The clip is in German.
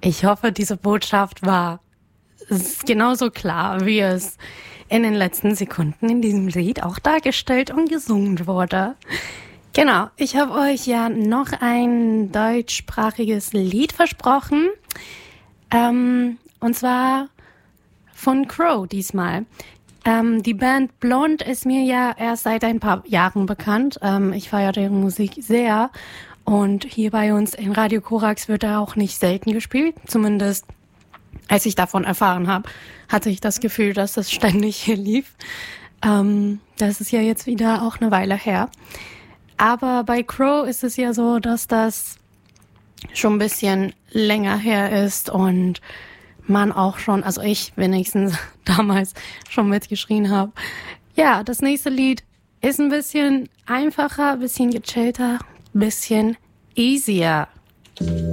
Ich hoffe, diese Botschaft war genauso klar, wie es in den letzten Sekunden in diesem Lied auch dargestellt und gesungen wurde. Genau, ich habe euch ja noch ein deutschsprachiges Lied versprochen. Und zwar von Crow diesmal. Die Band Blonde ist mir ja erst seit ein paar Jahren bekannt. Ich feiere deren Musik sehr. Und hier bei uns in Radio Korax wird er auch nicht selten gespielt. Zumindest als ich davon erfahren habe, hatte ich das Gefühl, dass das ständig hier lief. Das ist ja jetzt wieder auch eine Weile her. Aber bei Crow ist es ja so, dass das schon ein bisschen länger her ist und man auch schon, also ich wenigstens damals schon mitgeschrien habe. Ja, das nächste Lied ist ein bisschen einfacher, ein bisschen gechillter, ein bisschen easier.